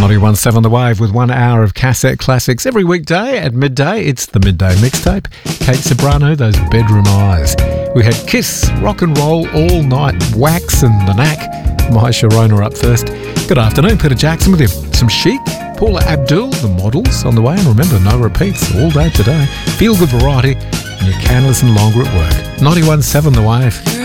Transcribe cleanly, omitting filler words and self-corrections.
91.7 The Wave with 1 hour of cassette classics every weekday at midday. It's the Midday Mixtape. Kate Sobrano, those bedroom eyes. We had Kiss, Rock and Roll, All Night, Wax and The Knack. My Sharona up first. Good afternoon, Peter Jackson with you. Some Chic, Paula Abdul, The Models on the way. And remember, no repeats all day today. Feel good variety and your can listen longer at work. 91.7 The Wave.